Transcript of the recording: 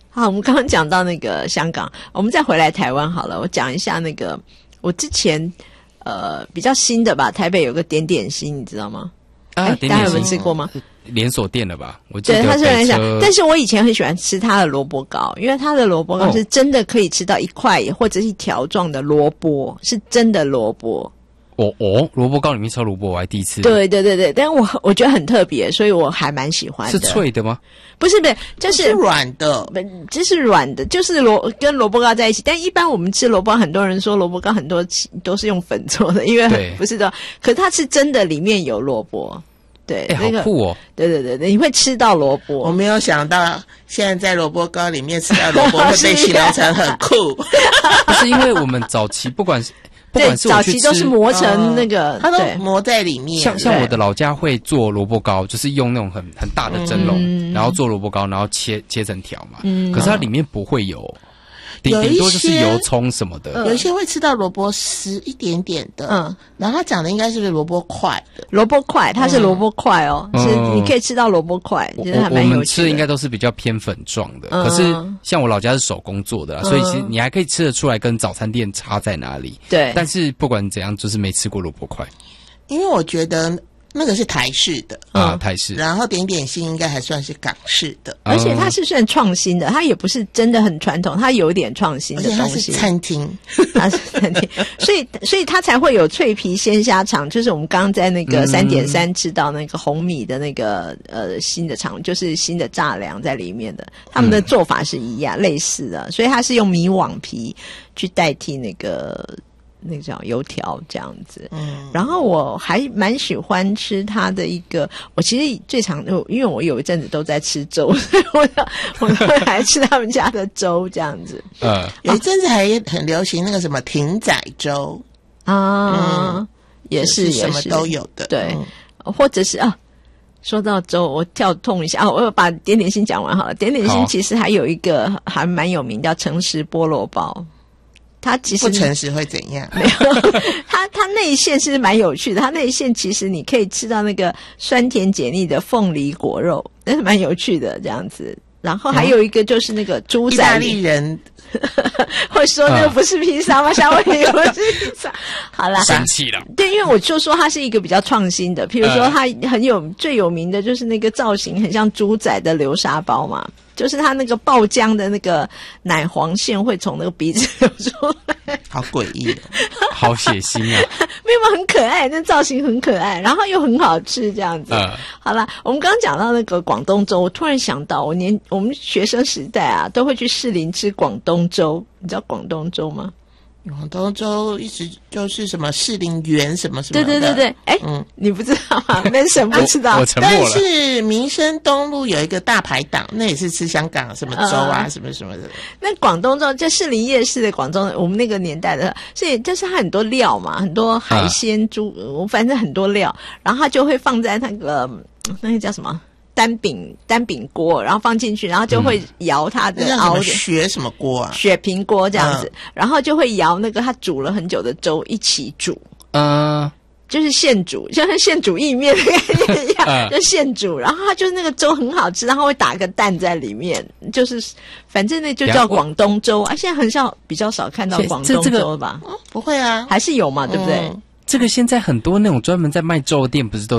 好，我们刚刚讲到那个香港，我们再回来台湾好了。我讲一下那个我之前比较新的吧，台北有个点点心，你知道吗？ 啊，点点心大家有没有吃过吗？ 连锁店了吧？我记得对，它是很小，但是是我以前很喜欢吃它的萝卜糕，因为它的萝卜糕是真的可以吃到一块或者是一条状的萝卜，是真的萝卜。 萝卜糕里面烧萝卜，我还第一次。 对，但我觉得很特别，所以我还蛮喜欢的。 是脆的吗？ 不是，就是软的， 就是软的，就是跟萝卜糕在一起。但一般我们吃萝卜糕，很多人说萝卜糕很多都是用粉做的，因为不是的，可是它是真的里面有萝卜。对，那个好酷哦！ 对，你会吃到萝卜。 我没有想到现在在萝卜糕里面吃到萝卜会被形容成很酷。 不是因为我们早期不管是早期都是磨成那个， 它都磨在里面。 像我的老家会做萝卜糕，就是用那种很大的蒸笼，然后做萝卜糕，然后切成条嘛。可是它里面不会有，顶多就是油葱什么的。 有一些会吃到萝卜丝一点点的，然后它长得应该是萝卜块的。 萝卜块，它是萝卜块哦，是你可以吃到萝卜块，其实还蛮有趣的。 我们吃的应该都是比较偏粉状的，可是像我老家是手工做的，所以其实你还可以吃得出来跟早餐店差在哪里。 对， 但是不管怎样，就是没吃过萝卜块， 因为我觉得那个是台式的台式， 然后点点心应该还算是港式的， 而且它是算创新的，它也不是真的很传统，它有点创新的东西。 而且它是餐厅， 它是餐厅，所以它才会有脆皮鲜虾肠，就是我们刚刚在那个3.3吃到那个红米的那个新的肠，就是新的炸粮在里面的，他们的做法是一样类似的，所以它是用米网皮去代替那个叫油条这样子，然后我还蛮喜欢吃它的一个，我其实最常因为我有一阵子都在吃粥，所以我都会来吃他们家的粥这样子。 有一阵子还很流行那个什么艇仔粥也是什么都有的， 对，或者是说到粥，我跳痛一下我要把点点心讲完好了。点点心其实还有一个还蛮有名，叫诚实菠萝包。它其实不诚实会怎样？ 没有，它内馅是蛮有趣的。它内馅其实你可以吃到那个酸甜解腻的凤梨果肉，但是蛮有趣的这样子。然后还有一个就是那个猪仔， 意大利人会说那个不是披萨吗？夏威夷不是披萨。好啦， 生气了。 对，因为我就说它是一个比较创新的，譬如说它最有名的就是那个造型很像猪仔的流沙包嘛。就是它那个爆浆的那个奶黄馅会从那个鼻子流出来， 好诡异， 好血腥啊！ 没有，很可爱，那造型很可爱，然后又很好吃，这样子。好啦，我们刚刚讲到那个广东粥，我突然想到，我们学生时代都会去士林吃广东粥，你知道广东粥吗？ 广东粥一直就是什么士林园什么什么的， 对，你不知道吗？门神不知道， 我沉默了。 但是民生东路有一个大排档，那也是吃香港什么粥什么什么的。 那广东粥就士林夜市的广东，我们那个年代的，所以就是它很多料嘛，很多海鲜、猪，反正很多料，然后它就会放在那个叫什么？单饼锅，然后放进去，然后就会摇它的熬的雪什么锅啊？ 雪平锅这样子，然后就会摇那个它煮了很久的粥一起煮，就是现煮，就像现煮意面的概念一样，就现煮，然后它就是那个粥很好吃，然后会打个蛋在里面，就是反正那就叫广东粥啊。现在比较少看到广东粥吧？ 不会啊， 还是有嘛，对不对？ 这个现在很多那种专门在卖粥的店不是都